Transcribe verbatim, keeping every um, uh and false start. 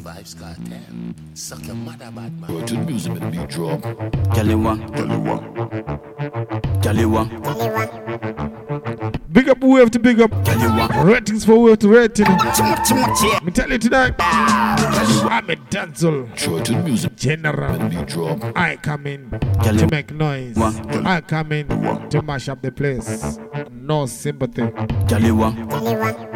Vibes Cartel. Suck your mother, bad man. Go to the music and the beat drop. Galiwa, Galiwa, Galiwa, Big up who have to big up. Galiwa. Ratings for who have to rating. Yeah. Me tell you tonight. I'm a dancer. Go to the music and the General. beat drop. I come in to Galiwa. make noise. I come in to mash up the place. No sympathy. Galiwa, Galiwa,